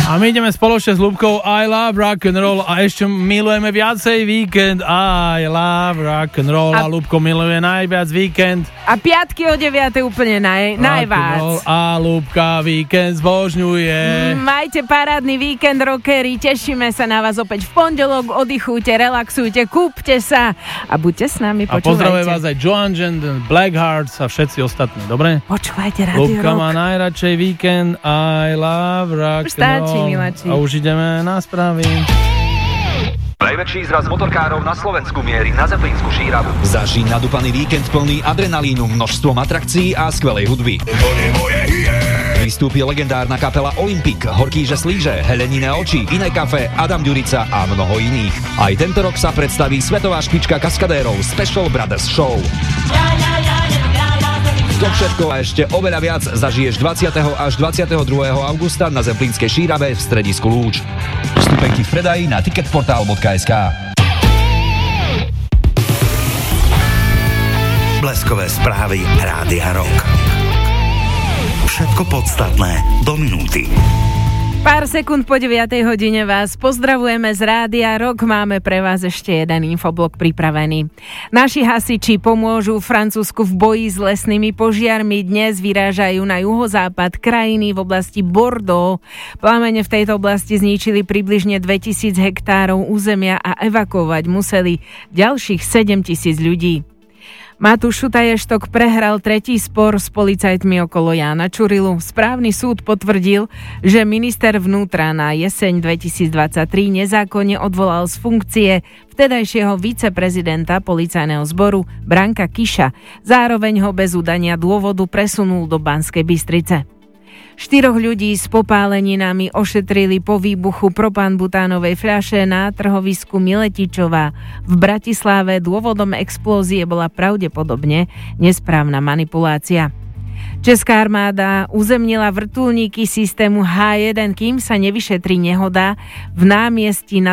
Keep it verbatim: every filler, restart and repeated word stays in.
A my ideme spoločne s Ľubkou I love rock and roll a ešte milujeme viacej víkend. I love rock and roll a, a Ľubko miluje najviac víkend. A piatky o deviate úplne naj, najviac. A Ľubka víkend zbožňuje. Majte parádny víkend, rockery, tešíme sa na vás opäť v pondelok, oddychujte, relaxujte, kúpte sa a buďte s nami, počúvajte. A pozdravujem vás aj Joan Jett, Blackhearts a všetci ostatní, dobre? Počúvajte Radio Ľubka Rock. má najradšej víkend, I love rock and roll. Miláči. A už ideme na správy. Najväčší zraz motorkárov na Slovensku mierí na Zeplínsku šíravu. Zažij nadúpaný víkend plný adrenalínu, množstvom atrakcií a skvelej hudby. Vystúpi legendárna kapela Olympik, Horkýže Slíže, Heleníne oči, Iné kafe, Adam Ďurica a mnoho iných. Aj tento rok sa predstaví svetová špička kaskadérov Special Brothers Show. To všetko a ešte oveľa viac zažiješ dvadsiateho až dvadsiateho druhého augusta na Zemplínskej šírave v stredisku Lúč. Vstupenky v predaji na ticketportal bodka es ká. Bleskové správy Rádia Rock. Všetko podstatné do minúty. Pár sekúnd po deviatej hodine vás pozdravujeme z Rádia Rock. Máme pre vás ešte jeden infoblok pripravený. Naši hasiči pomôžu Francúzsku v boji s lesnými požiarmi. Dnes vyrážajú na juhozápad krajiny v oblasti Bordeaux. Plamene v tejto oblasti zničili približne dvetisíc hektárov územia a evakuovať museli ďalších sedemtisíc ľudí. Matúš Šutaještok prehral tretí spor s policajtmi okolo Jána Čurilu. Správny súd potvrdil, že minister vnútra na jeseň dvetisícdvadsaťtri nezákonne odvolal z funkcie vtedajšieho viceprezidenta policajného zboru Branka Kiša. Zároveň ho bez udania dôvodu presunul do Banskej Bystrice. Štyroch ľudí s popáleninami ošetrili po výbuchu propanbutánovej fľaše na trhovisku Miletičová. V Bratislave dôvodom explózie bola pravdepodobne nesprávna manipulácia. Česká armáda uzemnila vrtuľníky systému há jeden, kým sa nevyšetrí nehoda v námiestí na